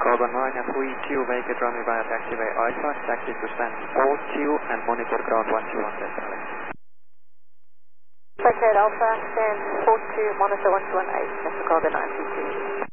Cargo 9 and 3Q, vacate runway via taxiway Alpha, taxi to stand 4Q and monitor ground 121 decimal. Vacate Alpha, stand 4Q, monitor 121.8, Delta Cargo 9 3Q.